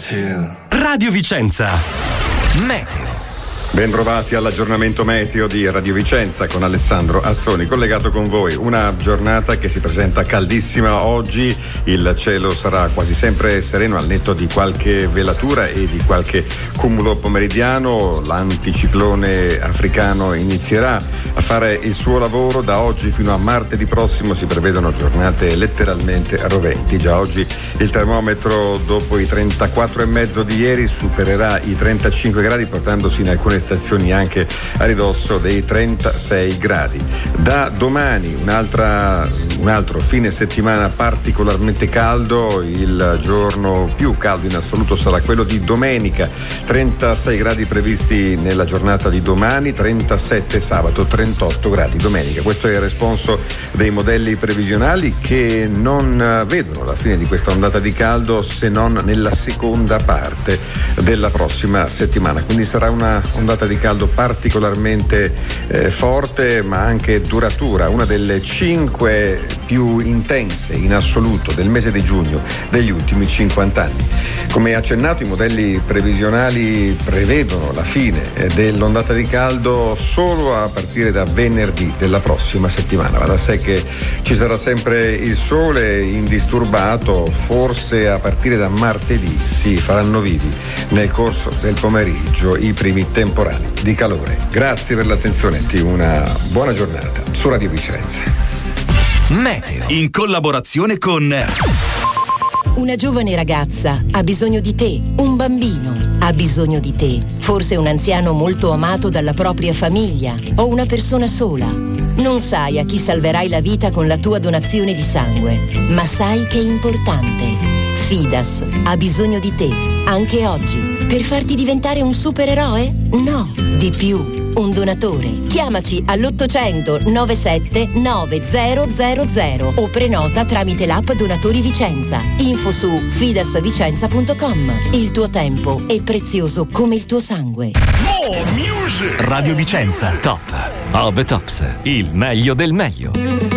Radio Vicenza. Meteo. Bentrovati all'aggiornamento meteo di Radio Vicenza con Alessandro Azzoni, collegato con voi. Una giornata che si presenta caldissima oggi, il cielo sarà quasi sempre sereno al netto di qualche velatura e di qualche cumulo pomeridiano. L'anticiclone africano inizierà a fare il suo lavoro. Da oggi fino a martedì prossimo si prevedono giornate letteralmente roventi. Già oggi il termometro, dopo i 34,5 di ieri, supererà i 35 gradi, portandosi in alcune stazioni anche a ridosso dei 36 gradi. Da domani un altro fine settimana particolarmente caldo. Il giorno più caldo in assoluto sarà quello di domenica, 36 gradi previsti nella giornata di domani, 37 sabato, 38 gradi domenica. Questo è il responso dei modelli previsionali, che non vedono la fine di questa ondata di caldo se non nella seconda parte della prossima settimana, quindi sarà una ondata di caldo particolarmente forte ma anche duratura, una delle 5 più intense in assoluto del mese di giugno degli ultimi 50 anni. Come accennato, i modelli previsionali prevedono la fine dell'ondata di caldo solo a partire da venerdì della prossima settimana. Va da sé che ci sarà sempre il sole indisturbato, forse a partire da martedì si faranno vivi nel corso del pomeriggio i primi temporali di calore. Grazie per l'attenzione e una buona giornata su Radio Vicenza. Meteo, in collaborazione con... Una giovane ragazza ha bisogno di te, un bambino ha bisogno di te, forse un anziano molto amato dalla propria famiglia o una persona sola. Non sai a chi salverai la vita con la tua donazione di sangue, ma sai che è importante. Fidas ha bisogno di te, anche oggi, per farti diventare un supereroe? No, di più. Un donatore. Chiamaci all'800 97 9000 o prenota tramite l'app Donatori Vicenza. Info su fidasvicenza.com. Il tuo tempo è prezioso come il tuo sangue. Radio Vicenza, top of the tops, il meglio del meglio.